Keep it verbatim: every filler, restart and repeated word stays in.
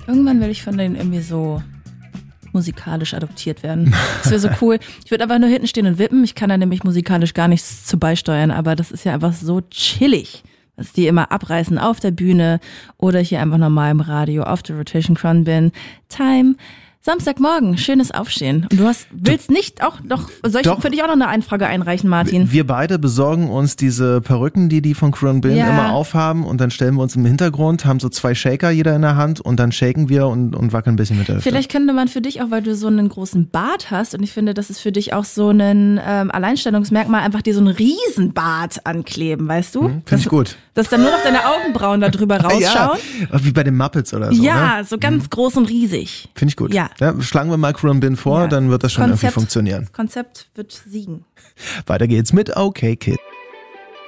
Irgendwann will ich von denen irgendwie so musikalisch adoptiert werden. Das wäre so cool. Ich würde einfach nur hinten stehen und wippen. Ich kann da nämlich musikalisch gar nichts zu beisteuern, aber das ist ja einfach so chillig, dass die immer abreißen auf der Bühne oder hier einfach normal im Radio auf der Rotation Crown bin. Time. Samstagmorgen, schönes Aufstehen. Und du hast, willst nicht auch noch, soll ich Doch. für dich auch noch eine Einfrage einreichen, Martin? Wir beide besorgen uns diese Perücken, die die von Crown Bin Ja. immer aufhaben und dann stellen wir uns im Hintergrund, haben so zwei Shaker jeder in der Hand und dann shaken wir und, und wackeln ein bisschen mit der Hüfte. Vielleicht könnte man für dich auch, weil du so einen großen Bart hast und ich finde, das ist für dich auch so ein ähm, Alleinstellungsmerkmal, einfach dir so einen Riesenbart ankleben, weißt du? Hm, Finde ich gut. Dass dann nur noch deine Augenbrauen da drüber rausschauen. Ja, wie bei den Muppets oder so. Ja, ne? so ganz groß und riesig. Finde ich gut. Ja. Ja, schlagen wir mal Crown Bin vor, Ja. dann wird das schon Konzept, irgendwie funktionieren. Das Konzept wird siegen. Weiter geht's mit Okay Kid.